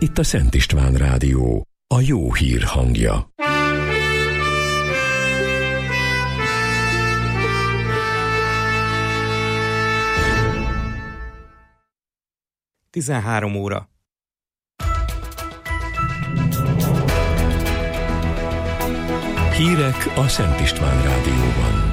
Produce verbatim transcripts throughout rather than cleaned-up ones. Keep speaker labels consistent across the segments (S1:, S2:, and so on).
S1: Itt a Szent István Rádió, a jó hír hangja.
S2: tizenhárom óra.
S1: Hírek a Szent István Rádióban.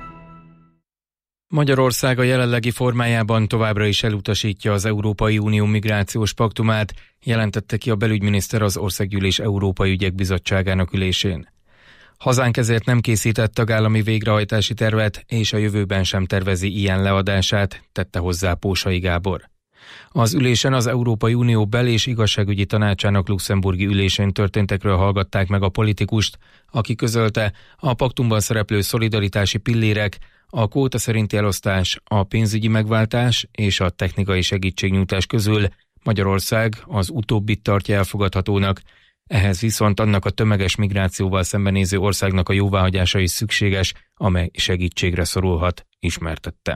S2: Magyarország a jelenlegi formájában továbbra is elutasítja az Európai Unió migrációs paktumát, jelentette ki a belügyminiszter az Országgyűlés Európai Ügyek Bizottságának ülésén. Hazánk ezért nem készített tagállami végrehajtási tervet, és a jövőben sem tervezi ilyen leadását, tette hozzá Pósai Gábor. Az ülésen az Európai Unió bel- és igazságügyi tanácsának luxemburgi ülésén történtekről hallgatták meg a politikust, aki közölte, a paktumban szereplő szolidaritási pillérek, a kvóta szerinti elosztás, a pénzügyi megváltás és a technikai segítségnyújtás közül Magyarország az utóbbit tartja elfogadhatónak, ehhez viszont annak a tömeges migrációval szembenéző országnak a jóváhagyása is szükséges, amely segítségre szorulhat, ismertette.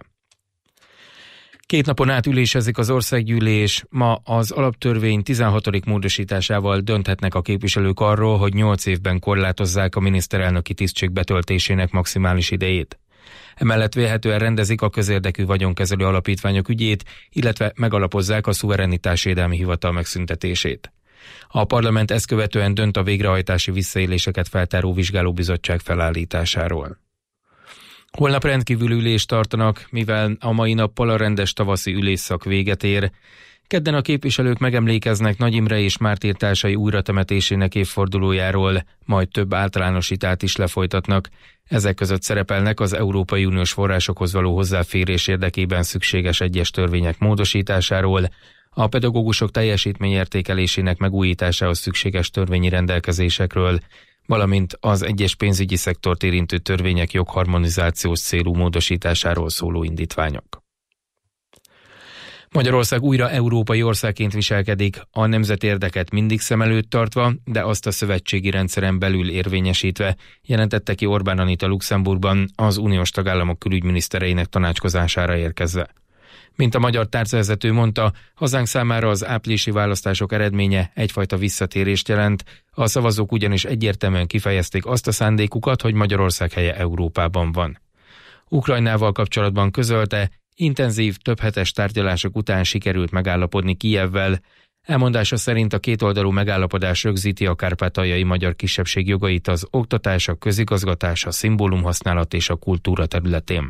S2: Két napon át ülésezik az országgyűlés, ma az alaptörvény tizenhatodik módosításával dönthetnek a képviselők arról, hogy nyolc évben korlátozzák a miniszterelnöki tisztség betöltésének maximális idejét. Emellett vélhetően rendezik a közérdekű vagyonkezelő alapítványok ügyét, illetve megalapozzák a szuverenitásvédelmi hivatal megszüntetését. A parlament ezt követően dönt a végrehajtási visszaéléseket feltáró vizsgálóbizottság felállításáról. Holnap rendkívüli ülést tartanak, mivel a mai nappal a rendes tavaszi ülésszak véget ér. Kedden a képviselők megemlékeznek Nagy Imre és mártírtársai újratemetésének évfordulójáról, majd több általánosítást is lefolytatnak. Ezek között szerepelnek az Európai Uniós forrásokhoz való hozzáférés érdekében szükséges egyes törvények módosításáról, a pedagógusok teljesítményértékelésének megújításához szükséges törvényi rendelkezésekről, valamint az egyes pénzügyi szektort érintő törvények jogharmonizációs célú módosításáról szóló indítványok. Magyarország újra európai országként viselkedik, a nemzeti érdeket mindig szem előtt tartva, de azt a szövetségi rendszeren belül érvényesítve, jelentette ki Orbán Anita Luxemburgban az uniós tagállamok külügyminisztereinek tanácskozására érkezve. Mint a magyar tárcavezető mondta, hazánk számára az áprilisi választások eredménye egyfajta visszatérést jelent, a szavazók ugyanis egyértelműen kifejezték azt a szándékukat, hogy Magyarország helye Európában van. Ukrajnával kapcsolatban közölte, intenzív, többhetes tárgyalások után sikerült megállapodni Kijevvel. Elmondása szerint a kétoldalú megállapodás rögzíti a kárpátaljai magyar kisebbség jogait az oktatás, a közigazgatás, a szimbólumhasználat és a kultúra területén.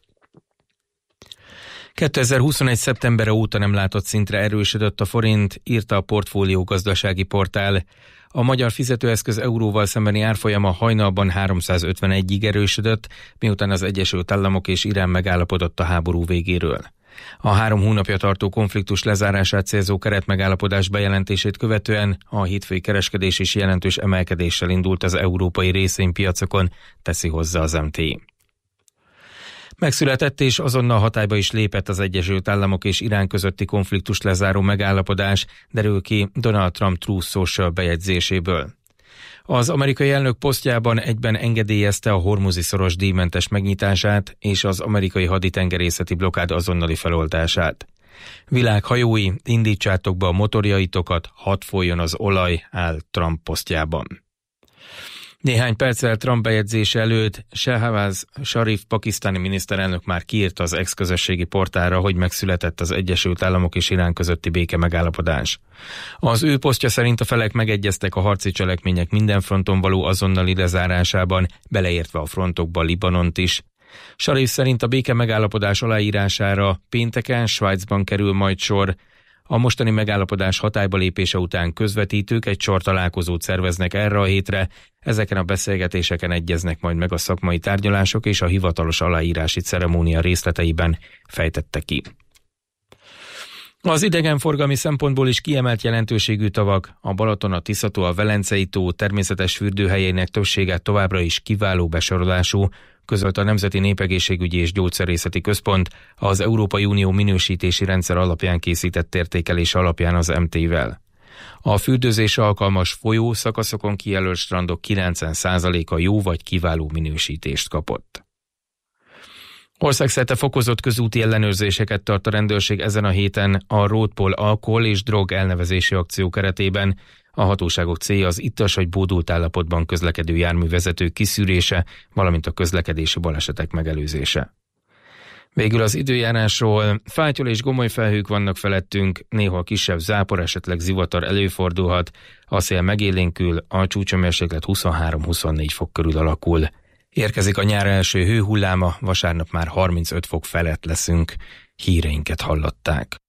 S2: kétezer-huszonegy. szeptembere óta nem látott szintre erősödött a forint, írta a Portfólió gazdasági portál. A magyar fizetőeszköz euróval szembeni árfolyama hajnalban háromszázötvenegyig erősödött, miután az Egyesült Államok és Irán megállapodott a háború végéről. A három hónapja tartó konfliktus lezárását célzó keretmegállapodás bejelentését követően a hétfői kereskedés is jelentős emelkedéssel indult az európai részvénypiacokon, teszi hozzá az em té i. Megszületett és azonnal hatályba is lépett az Egyesült Államok és Irán közötti konfliktus lezáró megállapodás, derül ki Donald Trump Truth Social bejegyzéséből. Az amerikai elnök posztjában egyben engedélyezte a Hormuzi-szoros díjmentes megnyitását és az amerikai haditengerészeti blokkád azonnali feloldását. Világhajói, indítsátok be a motorjaitokat, hadd folyjon az olaj, áll Trump posztjában. Néhány perccel Trump bejegyzése előtt Shehbaz Sharif pakisztáni miniszterelnök már kiírta az ex-közösségi portálra, hogy megszületett az Egyesült Államok és Irán közötti béke megállapodás. Az ő posztja szerint a felek megegyeztek a harci cselekmények minden fronton való azonnali lezárásában, beleértve a frontokba Libanont is. Sharif szerint a béke megállapodás aláírására pénteken Svájcban kerül majd sor. A mostani megállapodás hatályba lépése után közvetítők egy sor találkozót szerveznek erre a hétre, ezeken a beszélgetéseken egyeznek majd meg a szakmai tárgyalások és a hivatalos aláírási ceremónia részleteiben, fejtette ki. Az idegenforgalmi szempontból is kiemelt jelentőségű tavak, a Balaton, a Tisza-tó, a Velencei tó természetes fürdőhelyeinek többsége továbbra is kiváló besorolású, közölt a Nemzeti Népegészségügyi és Gyógyszerészeti Központ az Európai Unió minősítési rendszer alapján készített értékelés alapján az em té i-vel. A fürdőzésre alkalmas folyó szakaszokon kijelölt strandok kilencven százaléka jó vagy kiváló minősítést kapott. Országszerte fokozott közúti ellenőrzéseket tart a rendőrség ezen a héten a Roadpol alkohol és drog elnevezési akció keretében. A hatóságok célja az ittas vagy bódult állapotban közlekedő járművezetők kiszűrése, valamint a közlekedési balesetek megelőzése. Végül az időjárásról: fátyol és gomoly felhők vannak felettünk, néha kisebb zápor, esetleg zivatar előfordulhat, a szél megélénkül, a csúcsomérséklet huszonhárom-huszonnégy fok körül alakul. Érkezik a nyár első hőhulláma, vasárnap már harmincöt fok felett leszünk. Híreinket hallották.